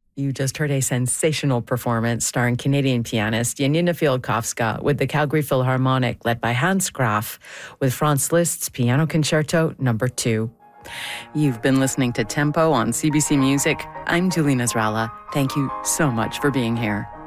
You just heard a sensational performance starring Canadian pianist Janina Fialkowska with the Calgary Philharmonic, led by Hans Graf, with Franz Liszt's Piano Concerto No. 2. You've been listening to Tempo on CBC Music. I'm Julie Nasrallah. Thank you so much for being here.